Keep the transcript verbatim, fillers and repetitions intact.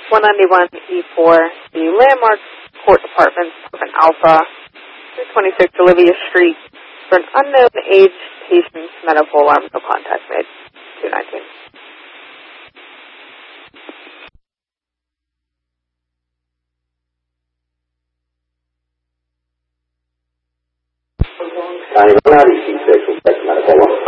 one ninety-one E four, the Landmark Court Department, Department Alpha, two twenty-six Olivia Street, for an unknown age patient's medical alarm. No contact made. two nineteen. ninety-one ninety-six, medical alarm.